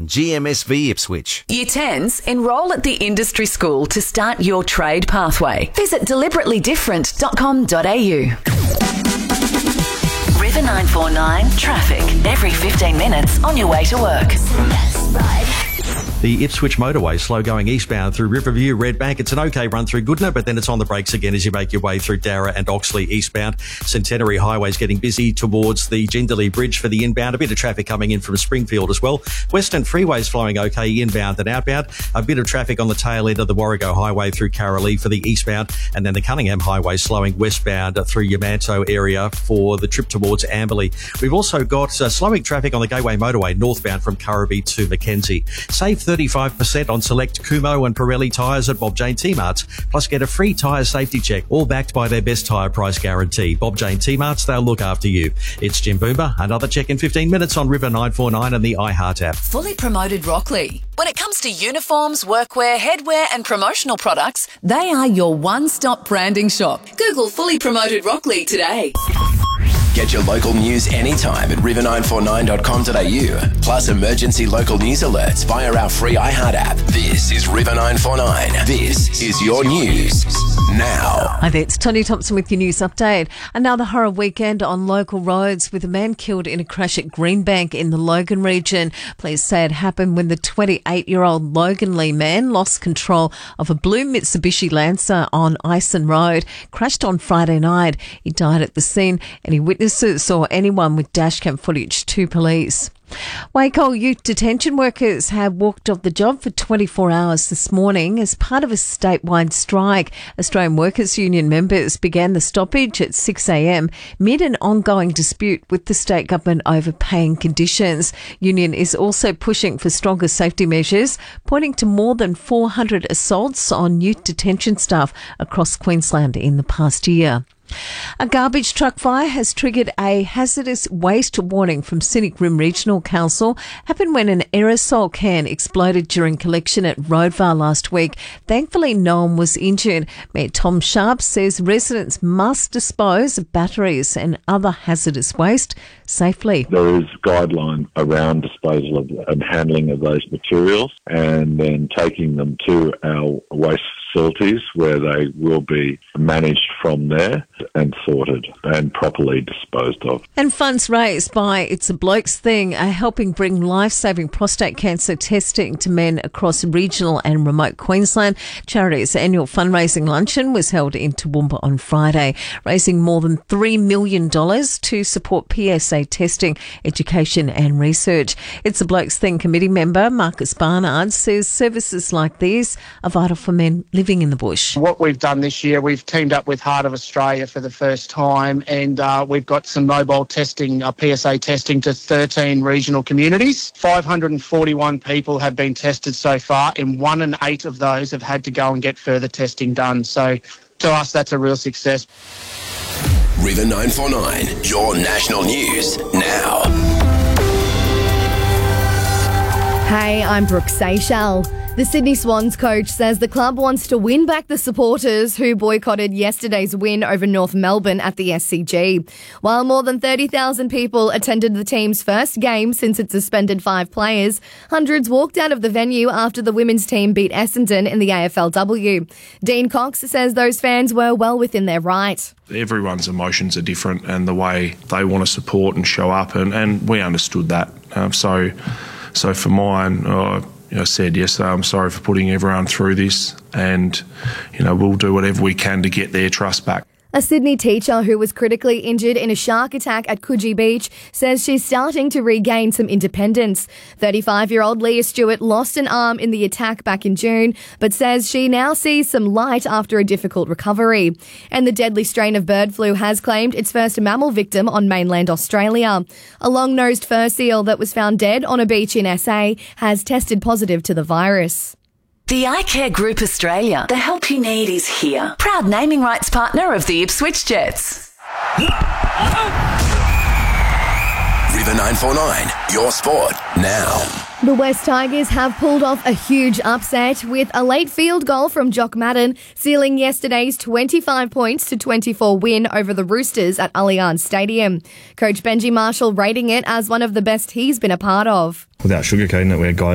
GMSV Ipswich. Year 10s, enrol at the industry school to start your trade pathway. Visit deliberately.different.com.au. River 949 traffic every 15 minutes on your way to work. The Ipswich motorway slow going eastbound through Riverview, Redbank. It's an okay run through Goodna, but then it's on the brakes again as you make your way through Darra and Oxley eastbound. Centenary Highway's getting busy towards the Jindalee Bridge for the inbound. A bit of traffic coming in from Springfield as well. Western Freeway's flowing okay inbound and outbound. A bit of traffic on the tail end of the Warrego Highway through Carolee for the eastbound. And then the Cunningham Highway slowing westbound through Yamanto area for the trip towards Amberley. We've also got slowing traffic on the Gateway Motorway northbound from Currabee to Mackenzie. Save 35% on select Kumho and Pirelli tyres at Bob Jane T-Marts, plus get a free tyre safety check, all backed by their best tyre price guarantee. Bob Jane T-Marts, they'll look after you. It's Jim Boomer. Another check in 15 minutes on River 949 and the iHeart app. Fully Promoted Rockley. When it comes to uniforms, workwear, headwear and promotional products, they are your one-stop branding shop. Google Fully Promoted Rockley today. Get your local news anytime at river949.com.au. Plus emergency local news alerts via our free iHeart app. This is River 949. This is your news now. Hi there, it's Tony Thompson with your news update. Another horror weekend on local roads with a man killed in a crash at Greenbank in the Logan region. Police say it happened when the 28-year-old Logan Lee man lost control of a blue Mitsubishi Lancer on Ison Road. Crashed on Friday night. He died at the scene. Any witnesses or anyone with dashcam footage to police. Waco youth detention workers have walked off the job for 24 hours this morning as part of a statewide strike. Australian Workers Union members began the stoppage at 6 a.m. mid an ongoing dispute with the state government over paying conditions. Union is also pushing for stronger safety measures, pointing to more than 400 assaults on youth detention staff across Queensland in the past year. A garbage truck fire has triggered a hazardous waste warning from Cynic Rim Regional Council. Happened when an aerosol can exploded during collection at Roadvar last week. Thankfully, no one was injured. Mayor Tom Sharp says residents must dispose of batteries and other hazardous waste safely. There is guideline around disposal of and handling of those materials and then taking them to our waste facilities where they will be managed from there and sorted and properly disposed of. And funds raised by It's a Blokes Thing are helping bring life-saving prostate cancer testing to men across regional and remote Queensland. Charity's annual fundraising luncheon was held in Toowoomba on Friday, raising more than $3 million to support PSA testing, education and research. It's a Blokes Thing committee member Marcus Barnard says services like these are vital for men living in the bush. What we've done this year, we've teamed up with Heart of Australia for the first time, and we've got some mobile testing, PSA testing to 13 regional communities. 541 people have been tested so far, and 1 in 8 of those have had to go and get further testing done. So to us, that's a real success. River 949, your national news now. Hey, I'm Brooke Seychelles. The Sydney Swans coach says the club wants to win back the supporters who boycotted yesterday's win over North Melbourne at the SCG. While more than 30,000 people attended the team's first game since it suspended 5 players, hundreds walked out of the venue after the women's team beat Essendon in the AFLW. Dean Cox says those fans were well within their right. Everyone's emotions are different and the way they want to support and show up, and we understood that. So for mine, I said yesterday, I'm sorry for putting everyone through this, and we'll do whatever we can to get their trust back. A Sydney teacher who was critically injured in a shark attack at Coogee Beach says she's starting to regain some independence. 35-year-old Leah Stewart lost an arm in the attack back in June, but says she now sees some light after a difficult recovery. And the deadly strain of bird flu has claimed its first mammal victim on mainland Australia. A long-nosed fur seal that was found dead on a beach in SA has tested positive to the virus. The iCare Group Australia. The help you need is here. Proud naming rights partner of the Ipswich Jets. River 949, your sport now. The West Tigers have pulled off a huge upset with a late field goal from Jock Madden, sealing yesterday's 25 points to 24 win over the Roosters at Allianz Stadium. Coach Benji Marshall rating it as one of the best he's been a part of. Without sugarcoating it, we had guys